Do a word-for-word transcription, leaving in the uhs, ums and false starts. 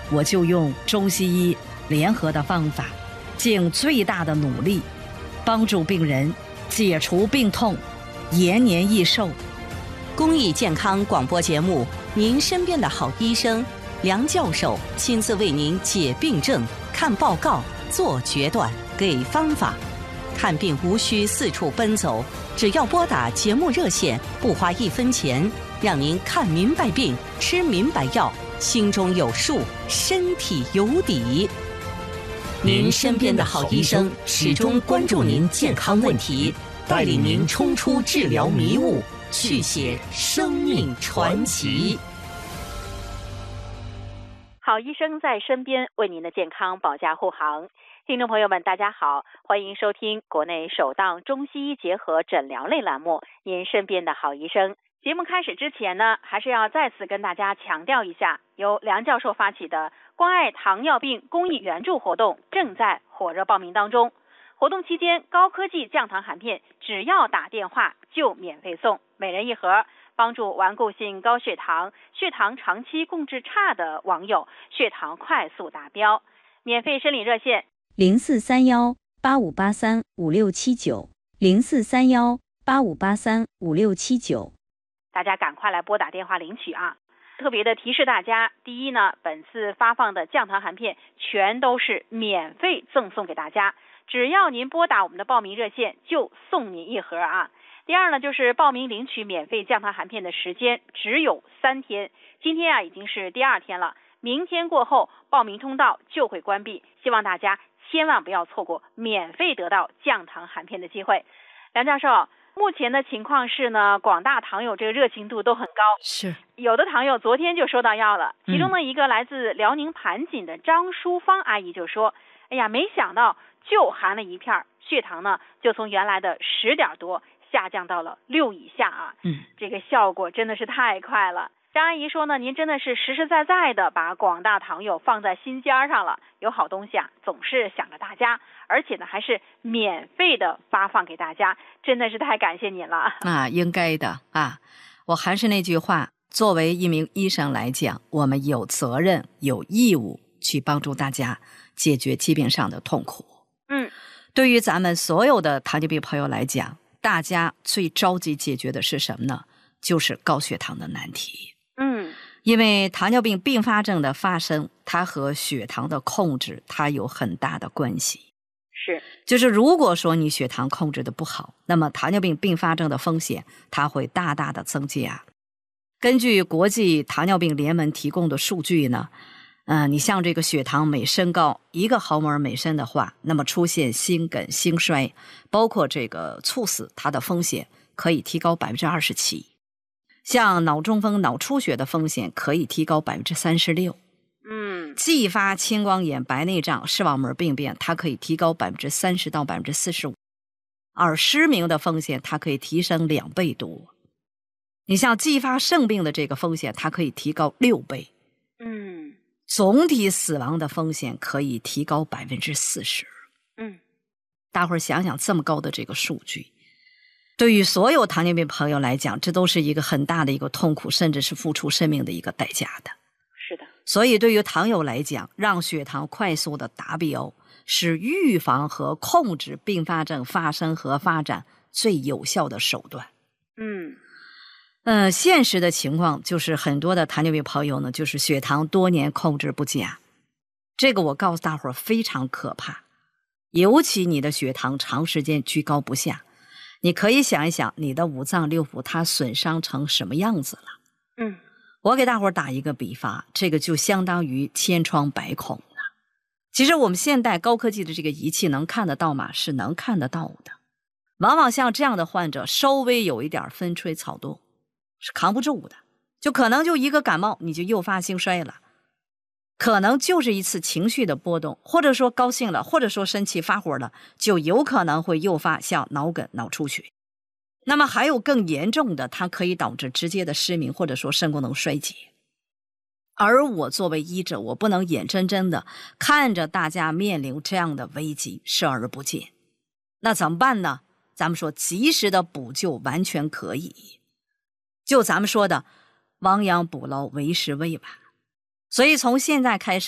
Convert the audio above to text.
我就用中西医联合的方法，尽最大的努力，帮助病人解除病痛，延年益寿。 公益健康广播节目，您身边的好医生梁教授亲自为您解病症、看报告、做决断、给方法。看病无需四处奔走，只要拨打节目热线，不花一分钱，让您看明白病，吃明白药，心中有数，身体有底。您身边的好医生始终关注您健康问题，带领您冲出治疗迷雾，续写生命传奇。 好医生在身边，为您的健康保驾护航。听众朋友们，大家好，欢迎收听国内首档中西医结合诊疗类栏目《您身边的好医生》。节目开始之前呢，还是要再次跟大家强调一下，由梁教授发起的关爱糖尿病公益援助活动正在火热报名当中。活动期间，高科技降糖含片只要打电话就免费送，每人一盒，帮助顽固性高血糖、血糖长期控制差的网友血糖快速达标。免费申领热线零四三幺八五八三五六七九零四三幺八五八三五六七九， 大家赶快来拨打电话领取啊！特别的提示大家，第一呢，本次发放的降糖含片全都是免费赠送给大家，只要您拨打我们的报名热线就送您一盒啊。第二呢，就是报名领取免费降糖含片的时间只有三天，今天啊已经是第二天了，明天过后报名通道就会关闭，希望大家千万不要错过免费得到降糖含片的机会。梁教授，目前的情况是呢，广大糖友这个热情度都很高， 是有的糖友昨天就收到药了，其中的一个来自辽宁盘锦的张淑芳阿姨就说，哎呀，没想到就含了一片，血糖呢就从原来的十点多下降到了六以下啊， 嗯， 这个效果真的是太快了。张阿姨说呢，您真的是实实在在的把广大糖友放在心尖上了，有好东西啊总是想着大家，而且呢还是免费的发放给大家，真的是太感谢您了啊，应该的啊。我还是那句话，作为一名医生来讲，我们有责任有义务去帮助大家解决疾病上的痛苦。 嗯， 对于咱们所有的糖尿病朋友来讲，大家最着急解决的是什么呢？就是高血糖的难题。 嗯， 因为糖尿病并发症的发生，它和血糖的控制它有很大的关系。 是， 就是如果说你血糖控制的不好，那么糖尿病并发症的风险它会大大的增加。根据国际糖尿病联盟提供的数据呢，呃，你像这个血糖每升高一个毫摩尔每升的话，那么出现心梗、心衰，包括这个猝死，它的风险可以提高百分之二十七。像脑中风、脑出血的风险可以提高百分之三十六。 嗯， 继发青光眼、白内障、视网膜病变，它可以提高百分之三十到百分之四十五，而失明的风险它可以提升两倍多。你像继发肾病的这个风险，它可以提高六倍。 嗯， 总体死亡的风险可以提高百分之四十。 嗯， 大伙儿想想这么高的这个数据，对于所有糖尿病朋友来讲，这都是一个很大的一个痛苦，甚至是付出生命的一个代价的。 是的， 所以对于糖友来讲，让血糖快速的达标，是预防和控制并发症发生和发展最有效的手段。 嗯， 呃，现实的情况就是很多的糖尿病朋友呢，就是血糖多年控制不佳，这个我告诉大伙儿非常可怕。尤其你的血糖长时间居高不下，你可以想一想你的五脏六腑它损伤成什么样子了。 嗯， 我给大伙儿打一个比方，这个就相当于千疮百孔了。其实我们现代高科技的这个仪器能看得到吗？是能看得到的。往往像这样的患者，稍微有一点风吹草动是扛不住的，就可能就一个感冒你就诱发心衰了，可能就是一次情绪的波动，或者说高兴了，或者说生气发火了，就有可能会诱发像脑梗、脑出血。那么还有更严重的，它可以导致直接的失明，或者说肾功能衰竭。而我作为医者，我不能眼睁睁的看着大家面临这样的危机视而不见。那怎么办呢？咱们说及时的补救完全可以，就咱们说的亡羊补牢为时未晚。所以从现在开始